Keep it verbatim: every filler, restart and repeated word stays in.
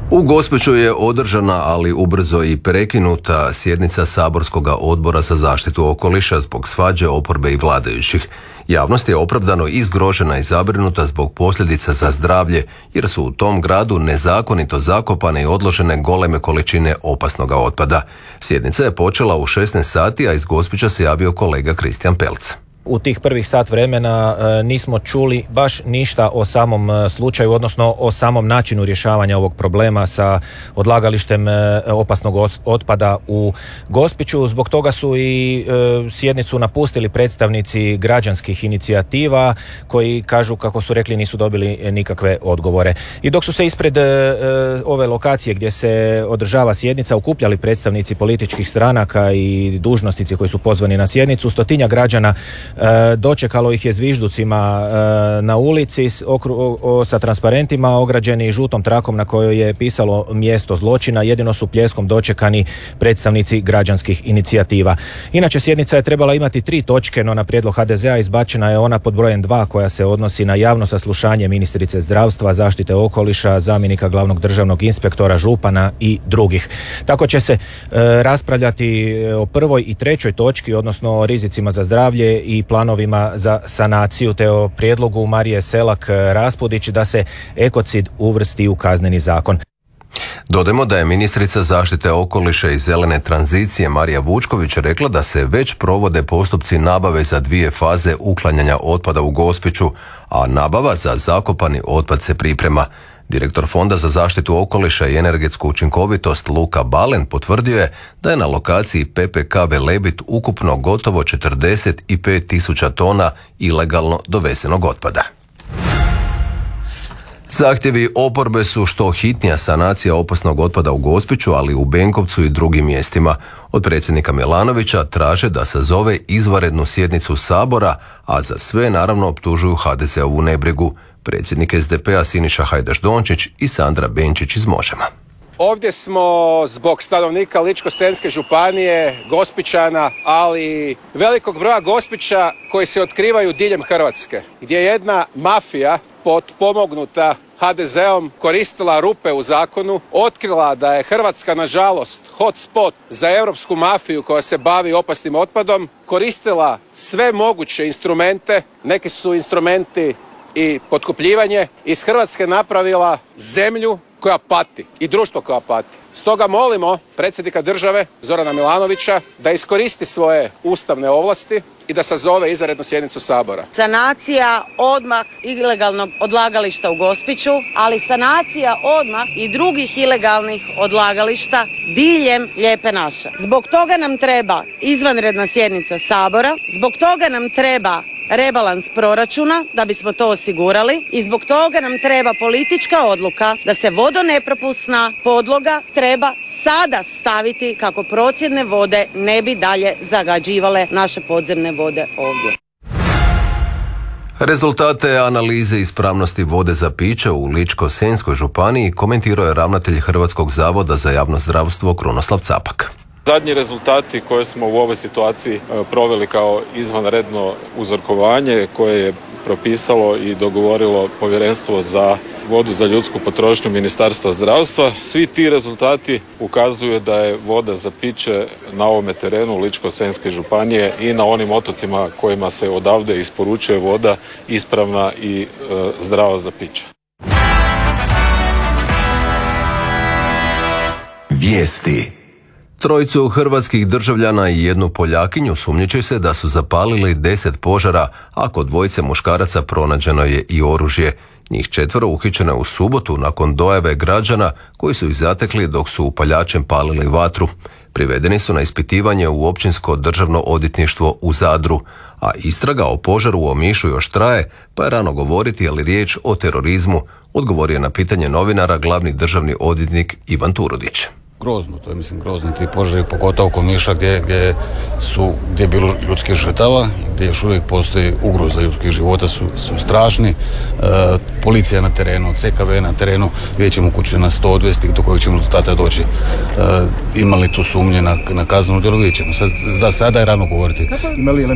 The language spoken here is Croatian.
U Gospiću je održana, ali ubrzo i prekinuta sjednica saborskog odbora za zaštitu okoliša zbog svađe oporbe i vladajućih. Javnost je opravdano i zgrožena i zabrinuta zbog posljedica za zdravlje, jer su u tom gradu nezakonito zakopane i odložene goleme količine opasnog otpada. Sjednica je počela u šesnaest sati, a iz Gospića se javio kolega Kristijan Pelc. U tih prvih sat vremena e, nismo čuli baš ništa o samom e, slučaju, odnosno o samom načinu rješavanja ovog problema sa odlagalištem e, opasnog os- otpada u Gospiću. Zbog toga su i e, sjednicu napustili predstavnici građanskih inicijativa koji kažu, kako su rekli, nisu dobili nikakve odgovore. I dok su se ispred e, ove lokacije gdje se održava sjednica okupljali predstavnici političkih stranaka i dužnosnici koji su pozvani na sjednicu, stotinja građana E, dočekalo ih je zvižducima e, na ulici s, okru, o, o, sa transparentima ograđeni žutom trakom na kojoj je pisalo mjesto zločina. Jedino su pljeskom dočekani predstavnici građanskih inicijativa. Inače, sjednica je trebala imati tri točke, no na prijedlog ha de zea izbačena je ona pod brojem dva koja se odnosi na javno saslušanje ministrice zdravstva, zaštite okoliša, zamjenika glavnog državnog inspektora, župana i drugih. Tako će se e, raspravljati o prvoj i trećoj točki, odnosno o rizicima za zdravlje i planovima za sanaciju, te o prijedlogu Marije Selak-Raspudić da se ekocid uvrsti u kazneni zakon. Dodajmo da je ministrica zaštite okoliša i zelene tranzicije Marija Vučković rekla da se već provode postupci nabave za dvije faze uklanjanja otpada u Gospiću, a nabava za zakopani otpad se priprema. Direktor Fonda za zaštitu okoliša i energetsku učinkovitost Luka Balen potvrdio je da je na lokaciji pe pe ka Velebit ukupno gotovo četrdeset pet tisuća tona ilegalno dovezenog otpada. Zahtjevi oporbe su što hitnija sanacija opasnog otpada u Gospiću, ali u Benkovcu i drugim mjestima. Od predsjednika Milanovića traže da sazove izvanrednu sjednicu Sabora, a za sve naravno optužuju ha de zeovu nebrigu. Predsjednik es de pe a Siniša Hajdaš Dončić i Sandra Benčić iz Možema. Ovdje smo zbog stanovnika Ličko-senjske županije, Gospićana, ali velikog broja Gospića koji se otkrivaju diljem Hrvatske, gdje jedna mafija potpomognuta ha de zeom koristila rupe u zakonu, otkrila da je Hrvatska nažalost hotspot za europsku mafiju koja se bavi opasnim otpadom, koristila sve moguće instrumente, neki su instrumenti i potkupljivanje, iz Hrvatske napravila zemlju koja pati i društvo koja pati. Stoga molimo predsjednika države Zorana Milanovića da iskoristi svoje ustavne ovlasti i da sazove izvanrednu sjednicu Sabora. Sanacija odmah ilegalnog odlagališta u Gospiću, ali sanacija odmah i drugih ilegalnih odlagališta diljem Lijepe naše. Zbog toga nam treba izvanredna sjednica Sabora, zbog toga nam treba rebalans proračuna da bismo to osigurali i zbog toga nam treba politička odluka da se vodonepropusna podloga treba sada staviti kako procjedne vode ne bi dalje zagađivale naše podzemne vode ovdje. Rezultate analize ispravnosti vode za piće u Ličko-senjskoj županiji komentirao je ravnatelj Hrvatskog zavoda za javno zdravstvo Krunoslav Capak. Zadnji rezultati koje smo u ovoj situaciji proveli kao izvanredno uzorkovanje koje je propisalo i dogovorilo Povjerenstvo za vodu za ljudsku potrošnju Ministarstva zdravstva. Svi ti rezultati ukazuju da je voda za piće na ovome terenu Ličko-senjske županije i na onim otocima kojima se odavde isporučuje voda ispravna i e, zdrava za piće. Vijesti. Trojicu hrvatskih državljana i jednu Poljakinju sumnjiči se da su zapalili deset požara, a kod dvojice muškaraca pronađeno je i oružje. Njih četvero uhićeno je u subotu nakon dojave građana koji su ih zatekli dok su upaljačem palili vatru. Privedeni su na ispitivanje u Općinsko državno odvjetništvo u Zadru, a istraga o požaru u Omišu još traje, pa je rano govoriti je li riječ o terorizmu, odgovorio na pitanje novinara glavni državni odvjetnik Ivan Turudić. Grozno, to je mislim grozno ti požari, pogotovo oko Omiša gdje, gdje, su, gdje je bilo ljudskih žrtava, gdje još uvijek postoji ugroza ljudskih života, su, su strašni. E, policija na terenu, ce ka ve na terenu, vidjet ćemo kuće na sto odvesti do kojeg ćemo rezultata doći. E, imali tu sumnje na, na kaznenu djelo, vidjet ćemo. Sad, za sada je rano govoriti.